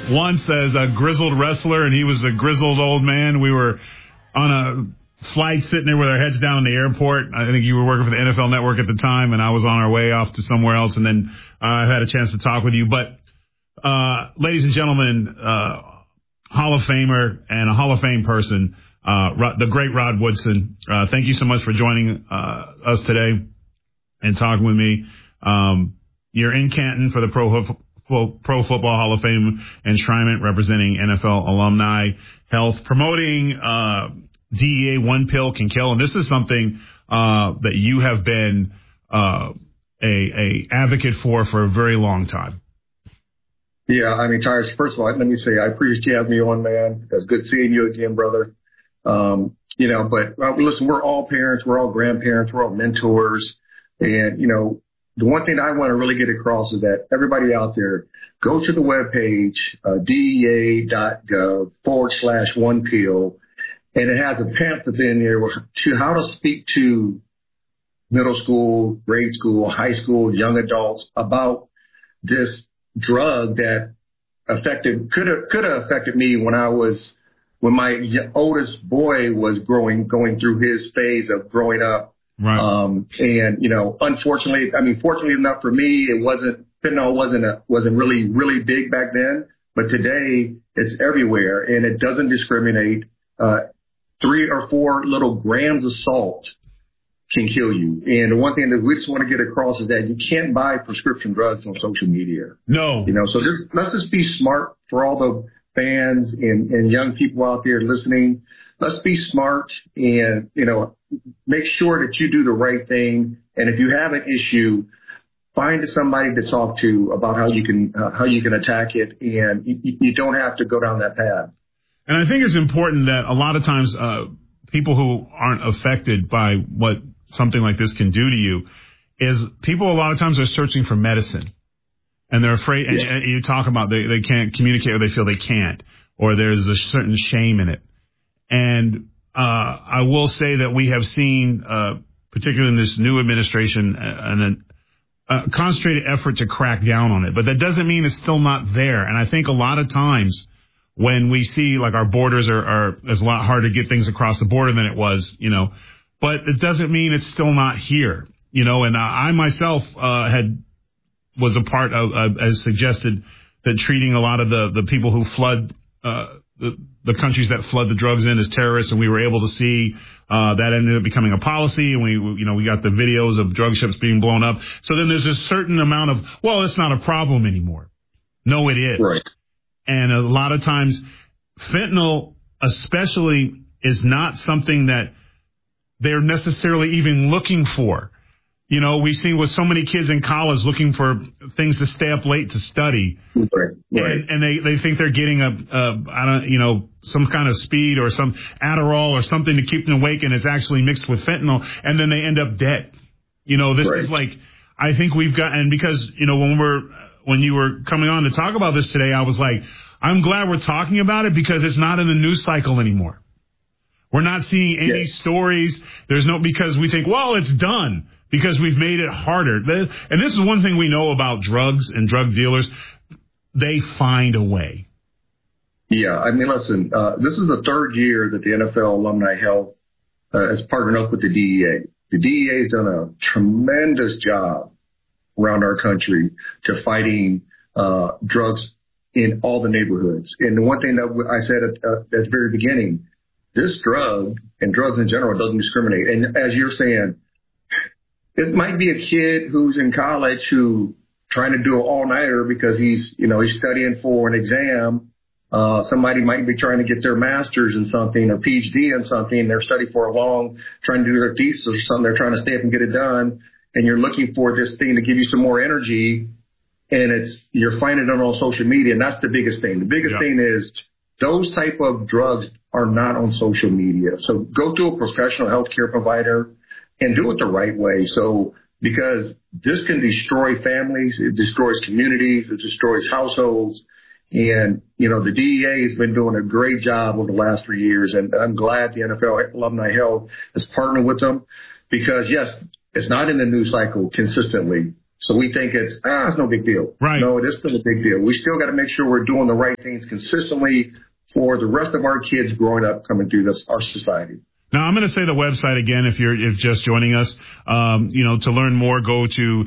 once as a grizzled wrestler, and he was a grizzled old man. We were on a flight sitting there with our heads down in the airport. I think you were working for the NFL Network at the time, and I was on our way off to somewhere else, and then I had a chance to talk with you. But, ladies and gentlemen, Hall of Famer and a Hall of Fame person, the great Rod Woodson. Thank you so much for joining us today and talking with me. You're in Canton for the Pro Football Hall of Fame enshrinement, representing NFL alumni health, promoting DEA One Pill Can Kill, and this is something that you have been a advocate for a very long time. Yeah, I mean, Tyrus, first of all, let me say I appreciate you having me on, man. It's good seeing you again, brother. But listen, we're all parents, we're all grandparents, we're all mentors, and the one thing I want to really get across is that everybody out there, go to the webpage, DEA.gov/1pill, and it has a pamphlet in there to how to speak to middle school, grade school, high school, young adults about this drug that could have affected me when my oldest boy was going through his phase of growing up. Right. Unfortunately, fortunately enough for me, fentanyl wasn't really big back then, but today it's everywhere and it doesn't discriminate. 3 or 4 little grams of salt can kill you. And the one thing that we just want to get across is that you can't buy prescription drugs on social media. No. So let's just be smart for all the fans and young people out there listening. Let's be smart and, make sure that you do the right thing. And if you have an issue, find somebody to talk to about how you can attack it. And you don't have to go down that path. And I think it's important that a lot of times people who aren't affected by what something like this can do to you is people a lot of times are searching for medicine. And they're afraid, and you talk about they can't communicate or they feel they can't, or there's a certain shame in it. And I will say that we have seen, particularly in this new administration, a concentrated effort to crack down on it. But that doesn't mean it's still not there. And I think a lot of times when we see like our borders it's a lot harder to get things across the border than it was, but it doesn't mean it's still not here, and I myself was a part of, as suggested, that treating a lot of the people who flood the countries that flood the drugs in as terrorists, and we were able to see that ended up becoming a policy, and we got the videos of drug ships being blown up. So then there's a certain amount of, well, it's not a problem anymore. No, it is. Right. And a lot of times, fentanyl especially is not something that they're necessarily even looking for. We see with so many kids in college looking for things to stay up late to study. Right. And they think they're getting some kind of speed or some Adderall or something to keep them awake, and it's actually mixed with fentanyl, and then they end up dead. This is like, I think we've got, and because, when you were coming on to talk about this today, I was like, I'm glad we're talking about it because it's not in the news cycle anymore. We're not seeing any stories. Because we think, well, it's done. Because we've made it harder. And this is one thing we know about drugs and drug dealers. They find a way. Yeah, listen, this is the 3rd year that the NFL Alumni Health has partnered up with the DEA. The DEA has done a tremendous job around our country to fighting drugs in all the neighborhoods. And the one thing that I said at the very beginning, this drug and drugs in general doesn't discriminate. And as you're saying, it might be a kid who's in college who trying to do an all-nighter because he's studying for an exam. Somebody might be trying to get their master's in something or PhD in something. They're studying for trying to do their thesis or something. They're trying to stay up and get it done. And you're looking for this thing to give you some more energy. And you're finding it on social media. And that's the biggest thing. The biggest thing is those type of drugs are not on social media. So go to a professional healthcare provider and do it the right way. So, because this can destroy families, it destroys communities, it destroys households. And, the DEA has been doing a great job over the last 3 years. And I'm glad the NFL Alumni Health has partnered with them because, yes, it's not in the news cycle consistently, So we think it's no big deal. Right. No, it is still a big deal. We still got to make sure we're doing the right things consistently for the rest of our kids growing up, coming through our society. Now, I'm going to say the website again if just joining us. To learn more, go to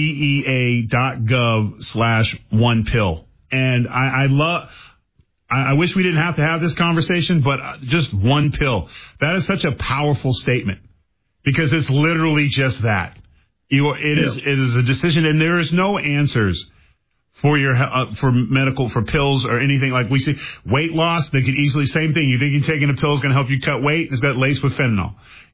dea.gov/onepill. And I wish we didn't have to have this conversation, but just one pill. That is such a powerful statement because it's literally just that. It is a decision, and there is no answers for for pills or anything. Like we see weight loss, they could easily, same thing. You think you're taking a pill is going to help you cut weight? It's got laced with fentanyl.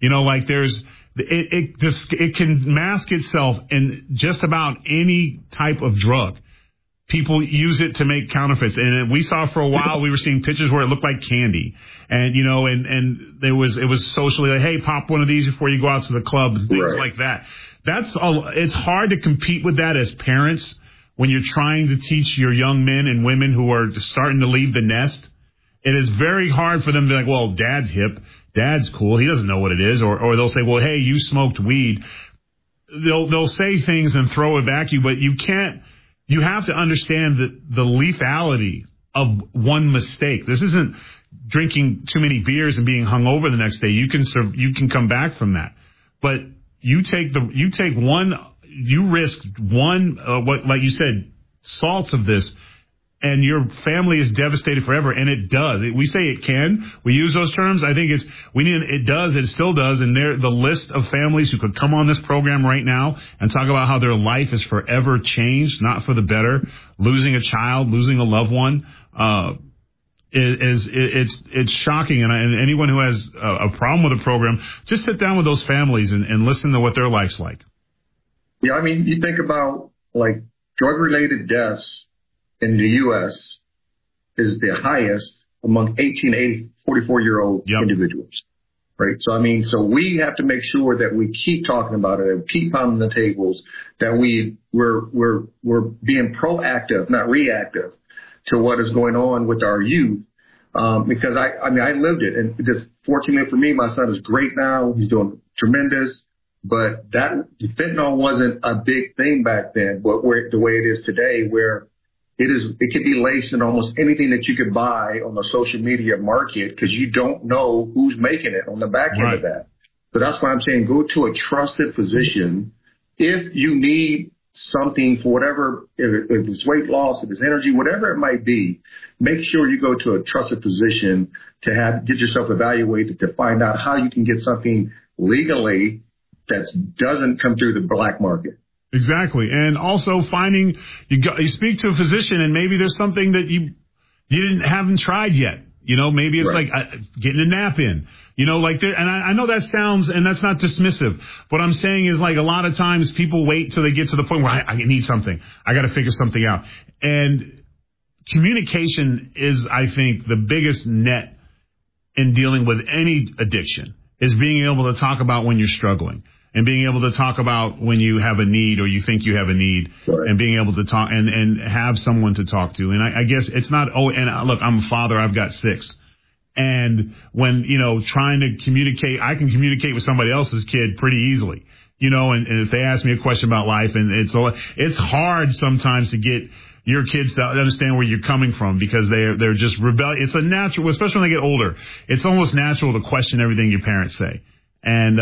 It can mask itself in just about any type of drug. People use it to make counterfeits. And we saw for a while, we were seeing pictures where it looked like candy. And, it was socially like, hey, pop one of these before you go out to the club, things like that. It's hard to compete with that as parents when you're trying to teach your young men and women who are starting to leave the nest. It is very hard for them to be like, well, dad's hip, dad's cool, he doesn't know what it is. Or they'll say, well, hey, you smoked weed. They'll say things and throw it back at you, but you have to understand the lethality of one mistake. This isn't drinking too many beers and being hungover the next day. You can come back from that. But you risk one, like you said, salts of this, and your family is devastated forever. And it does. We say it can. We use those terms. I think it does. It still does. And the list of families who could come on this program right now and talk about how their life is forever changed, not for the better, losing a child, losing a loved one, it's shocking. And anyone who has a problem with the program, just sit down with those families and listen to what their life's like. Yeah, I mean, you think about like drug-related deaths in the U.S. is the highest among 18 to 44-year-old individuals, right? So, so we have to make sure that we keep talking about it and keep pounding the tables, that we're being proactive, not reactive, to what is going on with our youth. Because I lived it, and just fortunately for me, my son is great now. He's doing tremendous. But that fentanyl wasn't a big thing back then, but the way it is today, where it can be laced in almost anything that you could buy on the social media market, because you don't know who's making it on the back end of that. So that's why I'm saying go to a trusted physician. If you need something for whatever, if it's weight loss, if it's energy, whatever it might be, make sure you go to a trusted physician to get yourself evaluated to find out how you can get something legally that doesn't come through the black market. Exactly. And also you speak to a physician and maybe there's something that you haven't tried yet. Maybe it's like getting a nap in, and I know that sounds, and that's not dismissive. What I'm saying is, like, a lot of times people wait till they get to the point where I need something. I got to figure something out. And communication is, I think, the biggest net in dealing with any addiction, is being able to talk about when you're struggling. And being able to talk about when you have a need or you think you have a need, and being able to talk and have someone to talk to. And I guess it's not, look, I'm a father, I've got 6. And when, trying to communicate, I can communicate with somebody else's kid pretty easily, and if they ask me a question about life, and it's hard sometimes to get your kids to understand where you're coming from, because they're just rebellious. It's a natural, especially when they get older, it's almost natural to question everything your parents say. And,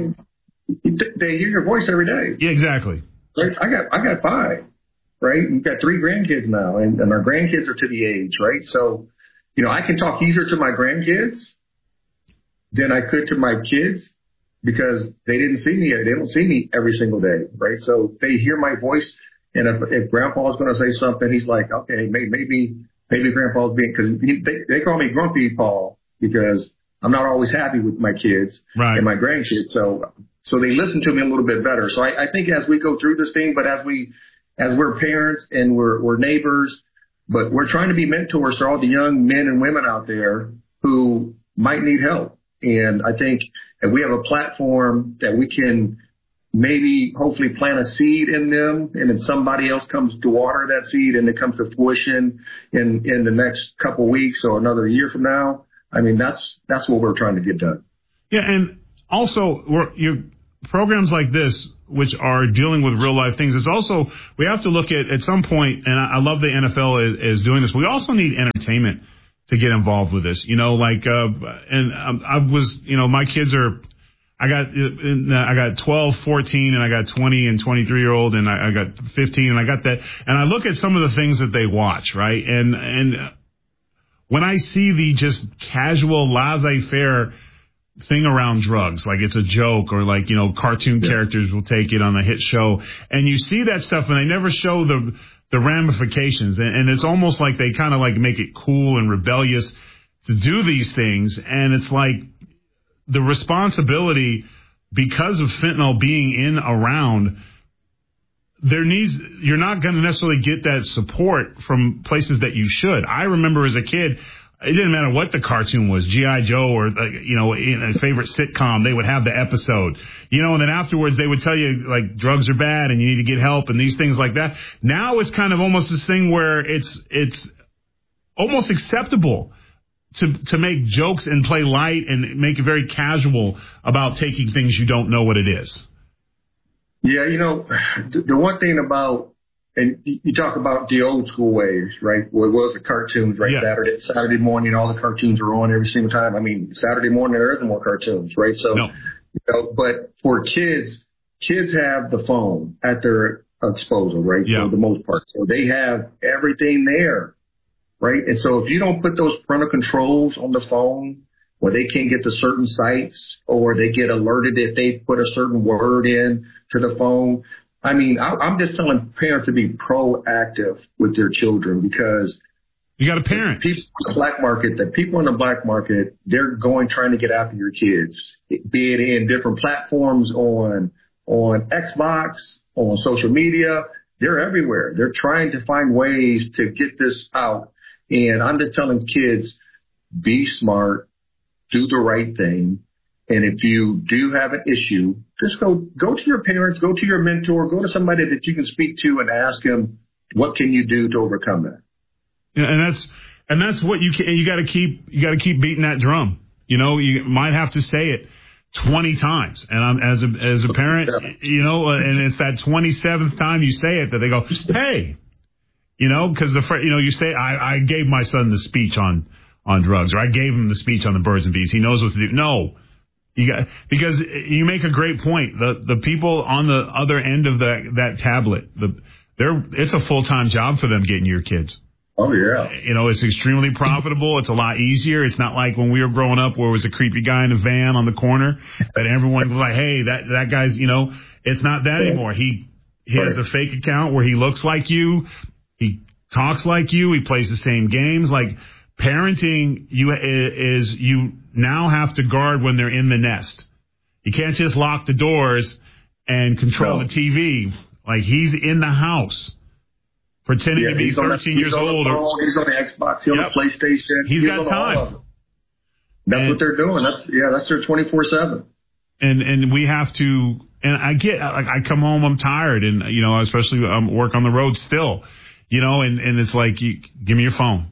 they hear your voice every day. Yeah, exactly. Right? I got 5, right? We've got 3 grandkids now, and our grandkids are to the age, right? So, I can talk easier to my grandkids than I could to my kids, because they didn't see me. They don't see me every single day, right? So they hear my voice, and if Grandpa's going to say something, he's like, okay, maybe Grandpa's being, because they call me Grumpy Paul, because I'm not always happy with my kids and my grandkids. So they listen to me a little bit better. So I think as we go through this thing, but as we're parents and we're neighbors, but we're trying to be mentors to all the young men and women out there who might need help. And I think if we have a platform that we can maybe hopefully plant a seed in them, and then somebody else comes to water that seed and it comes to fruition in the next couple of weeks or another year from now, that's what we're trying to get done. Yeah. And also programs like this, which are dealing with real life things, it's also, we have to look at some point, and I love the NFL is doing this. We also need entertainment to get involved with this, I was, my kids are, I got 12, 14, and I got 20 and 23-year-old, and I got 15, and I got that. And I look at some of the things that they watch, right? And when I see the just casual, laissez-faire thing around drugs, like it's a joke, or like, cartoon characters will take it on a hit show, and you see that stuff, and they never show the ramifications, and it's almost like they kind of like make it cool and rebellious to do these things, and it's like the responsibility, because of fentanyl being in around, you're not going to necessarily get that support from places that you should. I remember as a kid, it didn't matter what the cartoon was, G.I. Joe or, in a favorite sitcom, they would have the episode, and then afterwards they would tell you, like, drugs are bad and you need to get help and these things like that. Now it's kind of almost this thing where it's almost acceptable to make jokes and play light and make it very casual about taking things you don't know what it is. Yeah, the one thing about, and you talk about the old school ways, right? Well, it was the cartoons, right? Yeah. Saturday morning, all the cartoons are on every single time. I mean, Saturday morning, there isn't more cartoons, right? So, no. But for kids have the phone at their disposal, right? Yeah. For the most part. So they have everything there, right? And so if you don't put those parental controls on the phone, where they can't get to certain sites, or they get alerted if they put a certain word in to the phone. I mean, I'm just telling parents to be proactive with their children, because you got a parent. The people in the black market, they're trying to get after your kids, be it in different platforms on Xbox, on social media. They're everywhere. They're trying to find ways to get this out. And I'm just telling kids, be smart, do the right thing. And if you do have an issue, just go to your parents, go to your mentor, go to somebody that you can speak to and ask them, what can you do to overcome that? Yeah, and that's what you got to keep beating that drum. You might have to say it 20 times. And I'm as a parent, and it's that 27th time you say it that they go, hey, because you say, I gave my son the speech on drugs, or I gave him the speech on the birds and bees. He knows what to do. No. Because you make a great point. The people on the other end of that tablet, it's a full-time job for them getting your kids. Oh, yeah. It's extremely profitable. It's a lot easier. It's not like when we were growing up where it was a creepy guy in a van on the corner that everyone was like, hey, that guy's, it's not that anymore. He has a fake account where he looks like you. He talks like you. He plays the same games. Like, parenting you now have to guard when they're in the nest. You can't just lock the doors and control the TV. Like, he's in the house pretending to be 13 years old. He's on the Xbox. He's on the PlayStation. He's got time. That's what they're doing. That's their 24/7. And we have to. And I get, like, I come home, I'm tired, and especially work on the road still. And it's like, give me your phone.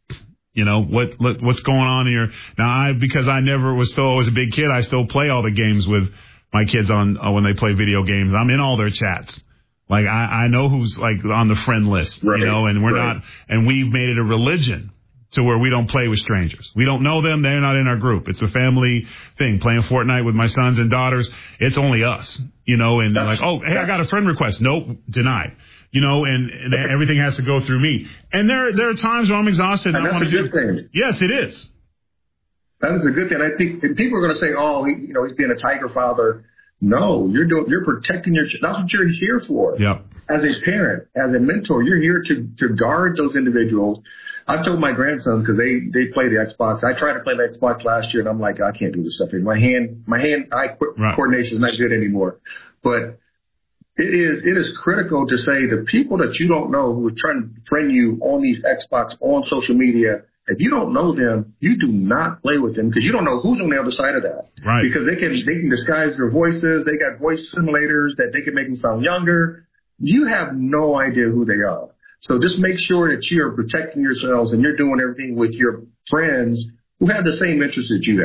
What's going on here now? Because I never was still always a big kid. I still play all the games with my kids on when they play video games. I'm in all their chats. Like, I know who's like on the friend list, right, and we're not, and we've made it a religion to where we don't play with strangers. We don't know them. They're not in our group. It's a family thing. Playing Fortnite with my sons and daughters. It's only us, and they're like, oh, hey, I got a friend request. Nope, denied. And everything has to go through me. And there are times where I'm exhausted. And that's a good thing. Yes, it is. That is a good thing. I think people are going to say, oh, he's being a tiger father. No, you're protecting your. That's what you're here for. Yep. As a parent, as a mentor, you're here to guard those individuals. I've told my grandsons, because they play the Xbox. I tried to play the Xbox last year, and I'm like, I can't do this stuff anymore. My hand-eye coordination is not good anymore. But it is critical to say the people that you don't know who are trying to friend you on these Xbox, on social media, if you don't know them, you do not play with them, because you don't know who's on the other side of that. Right. Because they can disguise their voices. They got voice simulators that they can make them sound younger. You have no idea who they are. So just make sure that you're protecting yourselves and you're doing everything with your friends who have the same interests that you have.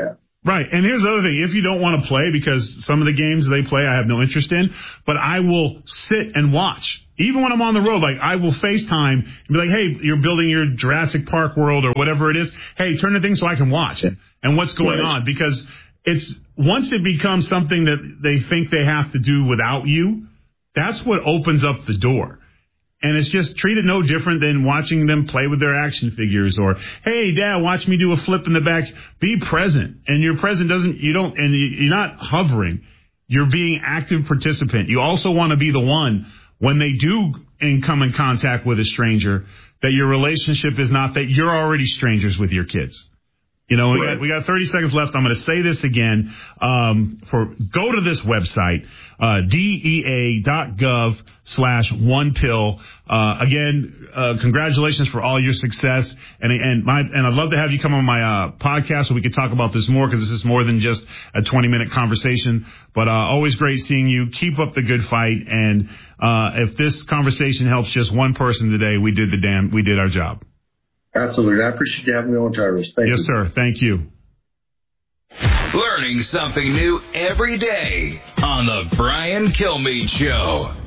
Right. And here's the other thing. If you don't want to play, because some of the games they play I have no interest in, but I will sit and watch. Even when I'm on the road, like I will FaceTime and be like, hey, you're building your Jurassic Park world or whatever it is. Hey, turn the thing so I can watch and what's going on. Because it's once it becomes something that they think they have to do without you, that's what opens up the door. And it's just treated no different than watching them play with their action figures or, hey, Dad, watch me do a flip in the back. Be present. And your present you're not hovering. You're being active participant. You also want to be the one when they do come in contact with a stranger, that your relationship is not that you're already strangers with your kids. You know, we got 30 seconds left. I'm going to say this again. Go to this website, dea.gov/onepill. Again, congratulations for all your success. And I'd love to have you come on my podcast so we could talk about this more, because this is more than just a 20-minute conversation. But always great seeing you. Keep up the good fight. And if this conversation helps just one person today, we did our job. Absolutely. I appreciate you having me on, Tyrus. Thank you. Yes, sir. Thank you. Learning something new every day on The Brian Kilmeade Show.